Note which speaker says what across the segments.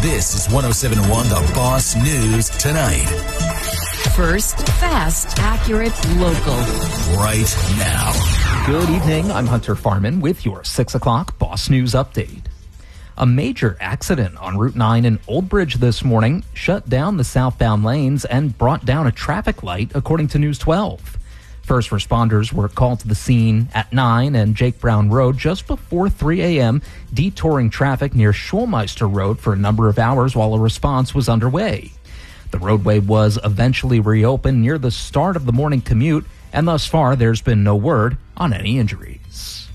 Speaker 1: This is 107.1 The Boss News Tonight.
Speaker 2: First, fast, accurate, local.
Speaker 1: Right now.
Speaker 3: Good evening. I'm Hunter Farman with your 6 o'clock Boss News Update. A major accident on Route 9 in Old Bridge this morning shut down the southbound lanes and brought down a traffic light, according to News 12. First responders were called to the scene at 9 and Jake Brown Road just before 3 a.m., detouring traffic near Schulmeister Road for a number of hours while a response was underway. The roadway was eventually reopened near the start of the morning commute, and thus far there's been no word on any injuries.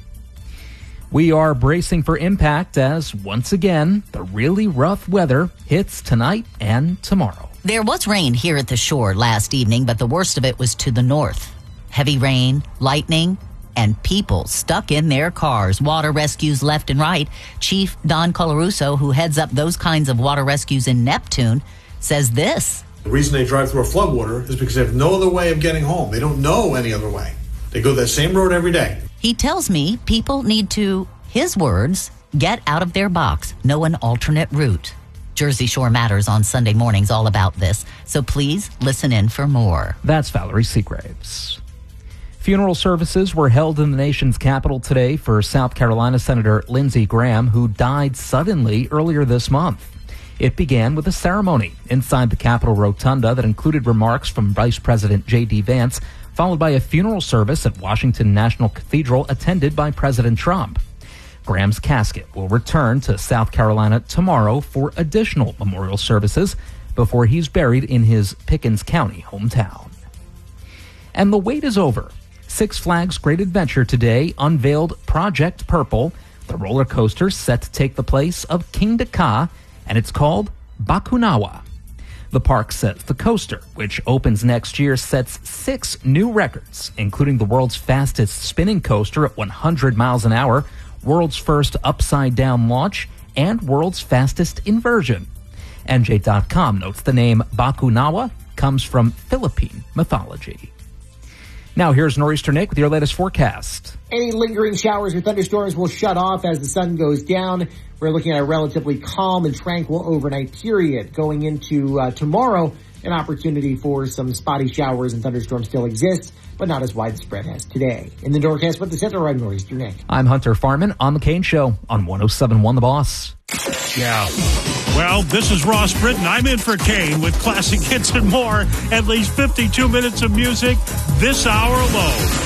Speaker 3: We are bracing for impact as, once again, the really rough weather hits tonight and tomorrow.
Speaker 4: There was rain here at the shore last evening, but the worst of it was to the north. Heavy rain, lightning, and people stuck in their cars. Water rescues left and right. Chief Don Colarusso, who heads up those kinds of water rescues in Neptune, says this.
Speaker 5: The reason they drive through a floodwater is because they have no other way of getting home. They don't know any other way. They go that same road every day.
Speaker 4: He tells me people need to, his words, get out of their box, know an alternate route. Jersey Shore Matters on Sunday mornings all about this, so please listen in for more.
Speaker 3: That's Valerie Seagraves. Funeral services were held in the nation's capital today for South Carolina Senator Lindsey Graham, who died suddenly earlier this month. It began with a ceremony inside the Capitol Rotunda that included remarks from Vice President J.D. Vance, followed by a funeral service at Washington National Cathedral attended by President Trump. Graham's casket will return to South Carolina tomorrow for additional memorial services before he's buried in his Pickens County hometown. And the wait is over. Six Flags Great Adventure today unveiled Project Purple, the roller coaster set to take the place of Kingda Ka, and it's called Bakunawa. The park says the coaster, which opens next year, sets 6 new records, including the world's fastest spinning coaster at 100 miles an hour, world's first upside-down launch, and world's fastest inversion. NJ.com notes the name Bakunawa comes from Philippine mythology. Now here's Nor'easter Nick with your latest forecast.
Speaker 6: Any lingering showers or thunderstorms will shut off as the sun goes down. We're looking at a relatively calm and tranquil overnight period. Going into tomorrow, an opportunity for some spotty showers and thunderstorms still exists, but not as widespread as today. In the Norcast with the Center, I'm Nor'easter Nick.
Speaker 3: I'm Hunter Farman on The Kane Show on 107.1 The Boss.
Speaker 7: Yeah. Well, this is Ross Britton. I'm in for Kane with classic hits and more. At least 52 minutes of music this hour alone.